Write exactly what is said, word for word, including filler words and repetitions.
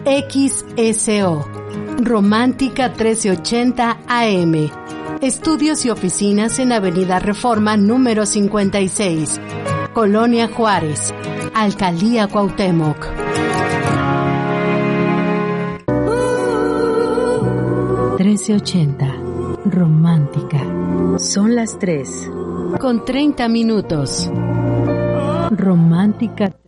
X S O, Romántica trece ochenta A M. Estudios y oficinas en Avenida Reforma número cincuenta y seis, Colonia Juárez, Alcaldía Cuauhtémoc. trece ochenta, Romántica. Son las tres. Con treinta minutos. Romántica